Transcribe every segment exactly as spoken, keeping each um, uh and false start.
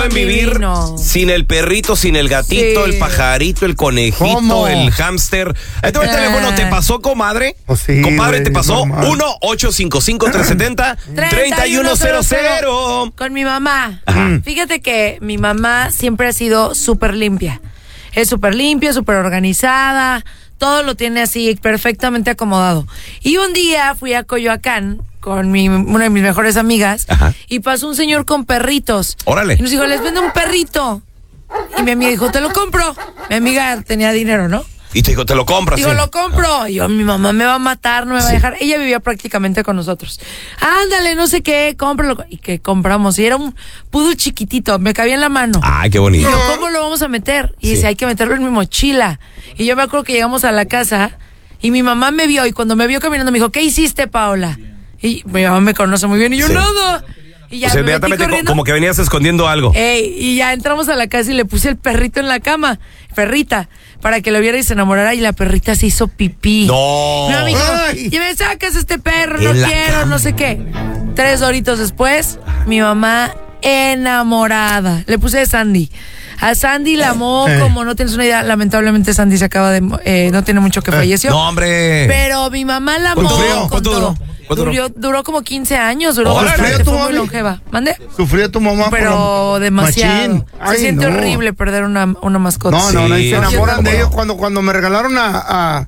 pueden vivir Divino. sin el perrito, sin el gatito, Sí. el pajarito, el conejito, ¿Cómo? el hámster. Este es el Ah. teléfono, ¿te pasó, comadre? Pues sí, Compadre, güey, ¿te pasó? normal. uno ocho cinco cinco, tres siete cero, tres uno cero cero. Con mi mamá. Ajá. Fíjate que mi mamá siempre ha sido súper limpia. Es súper limpia, súper organizada. Todo lo tiene así perfectamente acomodado. Y un día fui a Coyoacán con mi, una de mis mejores amigas. Ajá. Y pasó un señor con perritos. Órale. Y nos dijo, les vende un perrito. Y mi amiga dijo, te lo compro. Mi amiga tenía dinero, ¿no? Y te dijo, te lo compras. Digo, sí. lo compro. Y yo, mi mamá me va a matar, no me va a dejar. Ella vivía prácticamente con nosotros. Ándale, no sé qué, cómpralo. Y que compramos. Y era un poodle chiquitito, me cabía en la mano. Ay, qué Y bonito. yo, ¿cómo lo vamos a meter? Y Sí. dice, hay que meterlo en mi mochila. Y yo me acuerdo que llegamos a la casa y mi mamá me vio. Y cuando me vio caminando me dijo, ¿qué hiciste, Paola? Y mi mamá me conoce muy bien. Y yo, Sí. nada. Y ya O sea, me metí inmediatamente co- corriendo. como que venías escondiendo algo. Ey, y ya entramos a la casa y le puse el perrito en la cama, perrita, para que lo viera y se enamorara, y la perrita se hizo pipí. No. Mi mamá me dijo, Ay. ya me sacas este perro, no En la quiero, cama. no sé qué. Tres horitos después, mi mamá enamorada. Le puse de Sandy. A Sandy la amó Eh. como no tienes una idea. Lamentablemente Sandy se acaba de... eh, no tiene mucho que falleció. No, hombre. Pero mi mamá la amó ¿Cuánto duró? con ¿Cuánto todo. duró? ¿Cuánto Duró, duró como quince años, duró Órale. bastante, ¿Sufrió tu fue muy mami? longeva. ¿Mande? Sufrió tu mamá. por Pero la- demasiado. Machín. Se Ay, siente no. horrible perder una, una mascota. No, no, no, y Sí, se sí, enamoran cómo de no. ellos cuando, cuando me regalaron a, a,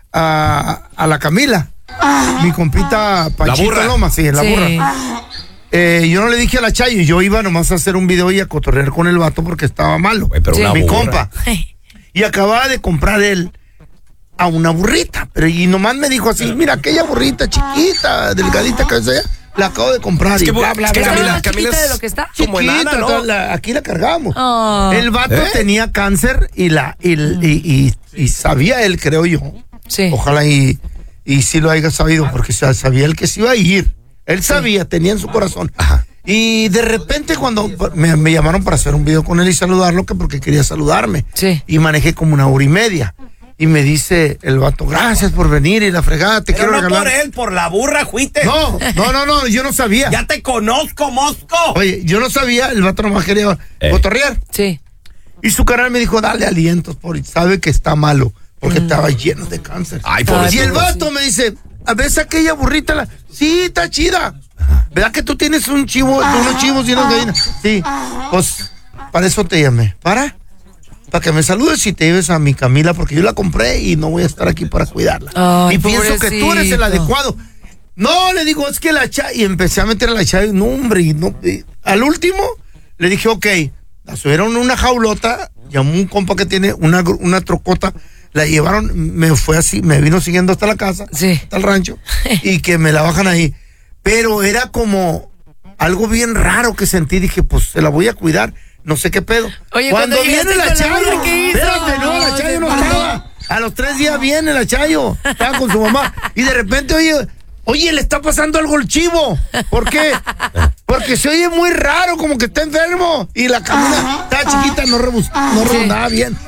a, a la Camila. Mi compita Pachito burra. Loma, sí, la Sí. burra. Eh, yo no le dije a la Chayo, yo iba nomás a hacer un video y a cotorrear con el vato porque estaba malo. Güey, pero Sí. una Mi burra. compa. Y acababa de comprar él a una burrita. Pero y nomás me dijo así, mira, aquella burrita chiquita, delgadita que es allá, la acabo de comprar. Es y que, bla, bla, es que bla, ¿Estaba Camila, más Camila chiquita es de lo que está? como enana, Chiquita, ¿no? entonces la- aquí la cargamos. Oh. El vato ¿Eh? tenía cáncer y la y, y, y, y sabía él, creo yo. Sí. Ojalá y, y sí lo haya sabido, porque sa- sabía él que se iba a ir. Él sabía, tenía en su corazón. Ajá. Y de repente cuando me, me llamaron para hacer un video con él y saludarlo, que porque quería saludarme. Sí. Y manejé como una hora y media. Y me dice el vato, gracias por venir y la fregada, te Pero quiero no regalar. por él, por la burra, juiste. No, no, no, no, yo no sabía. Ya te conozco, mosco. Oye, yo no sabía, el vato nomás quería Eh. cotorrear. Sí. Y su canal me dijo, dale alientos, porque sabe que está malo, porque estaba lleno de cáncer. Ay, y pobrecito. el vato me dice, a veces aquella burrita, la... sí, está chida. ¿Verdad que tú tienes un chivo, unos chivos y unas gallinas? Sí, pues para eso te llamé. ¿Para? Para que me saludes y te lleves a mi Camila, porque yo la compré y no voy a estar aquí para cuidarla. Ay, y pienso que tú eres el pobrecito. adecuado. No, le digo, es que la Chayo, y empecé a meter a la Chayo, no, hombre, y no, y al último le dije, ok, la subieron en una jaulota, llamó un compa que tiene una, gru- una trocota, la llevaron, me fue así, me vino siguiendo hasta la casa, Sí. hasta el rancho, y que me la bajan ahí. Pero era como algo bien raro que sentí, dije, pues se la voy a cuidar, no sé qué pedo. Oye, cuando cuando viene llegaste la con la Chayo, burra, ¿qué hizo? espérate, no, la Ay, Chayo no qué estaba. A los tres días viene la Chayo, estaba con su mamá, y de repente, oye, oye, le está pasando algo al chivo. ¿Por qué? Porque se oye muy raro, como que está enfermo. Y la camina, estaba chiquita, no, rebus, no rebusnaba bien.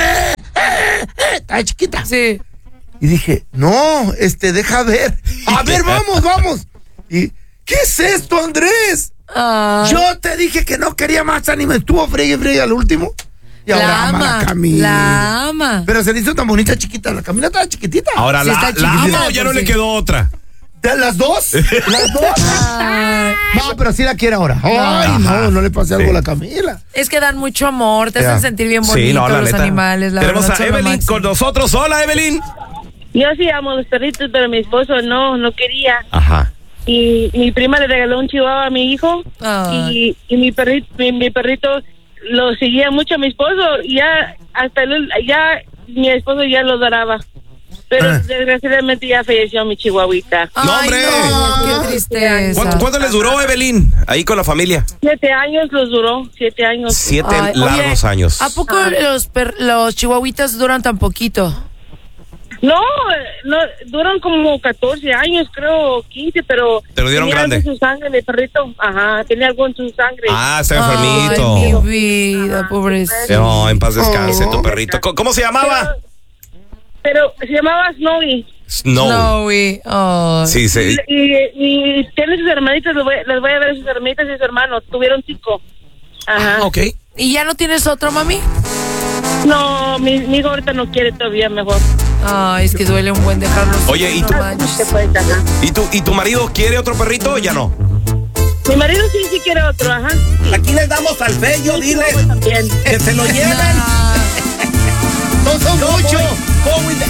Estaba chiquita. Sí. Y dije, no, este, deja ver. A ver, vamos, vamos. Y, ¿qué es esto, Andrés? Ay, Yo te dije que no quería más anime. Estuvo fregue, fregue al último. Y ahora la ama ama. la Camila. La ama. Pero se le hizo tan bonita chiquita. La Camila estaba chiquitita. Ahora, Sí, ¿la, está la chiquitita ama o de ya por no le sí. quedó otra? ¿De las dos? ¿Las dos? Ay, No, pero sí la quiere ahora. Ay, no, no le pase algo a la Camila. es que dan mucho amor, te Ya. hacen sentir bien bonito Sí, no, la los neta. animales. La Tenemos verdad, a son lo Evelyn máximo. con nosotros. Hola, Evelyn. Yo sí amo los perritos, pero mi esposo no, no quería. Ajá. Y mi prima le regaló un chihuahua a mi hijo. Ay. Y, y mi perrito, mi, mi perrito lo seguía mucho a mi esposo. Y ya, hasta el, ya, mi esposo ya lo adoraba. Pero Ah. desgraciadamente ya falleció mi chihuahuita. Ay, No, hombre. no, qué tristeza. ¿Cuánto, cuánto les duró, Evelyn? Ahí con la familia. Siete años los duró, siete años. Siete Ay, largos oye, años. ¿A poco los, per- los chihuahuitas duran tan poquito? No, no, duran como catorce años, creo, quince, pero... Te lo dieron tenía grande. algo en su sangre, mi perrito. Ajá, tenía algo en su sangre. Ah, está enfermito. Ay, mi vida, pobrecito. No, en paz descanse Oh. tu perrito. ¿Cómo, cómo se llamaba? Pero se llamaba Snowy. Snow. Snowy. Ay. Sí, sí. Y, y, y tiene sus hermanitas, les voy, les voy a ver a sus hermanitas y sus hermanos. Tuvieron cinco. Ajá. Ah, ok. ¿Y ya no tienes otro, mami? No, mi, mi hijo ahorita no quiere todavía, mejor. Ay, es que duele un buen dejarlos. Oye, ¿y tú? No manches. Se puede, ajá. ¿Y tu, ¿Y tu marido quiere otro perrito o ya no? Mi marido sí, sí quiere otro, ajá. Aquí les damos al fello, dile También. que se lo lleven. No. No son muchos. Go with the